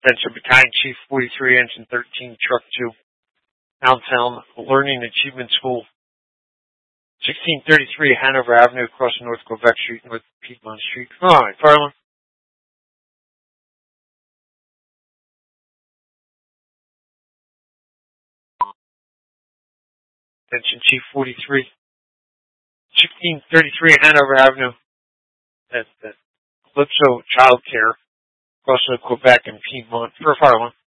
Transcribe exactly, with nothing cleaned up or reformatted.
Attention Battalion Chief forty-three, Engine thirteen, Truck two, Allentown Learning Achievement School, sixteen thirty-three Hanover Avenue, across North Quebec Street, North Piedmont Street. All right, fire alarm. Attention Chief forty-three, sixteen thirty-three Hanover Avenue, at, at Calypso Child Care, across Quebec and Piedmont, for a fire alarm.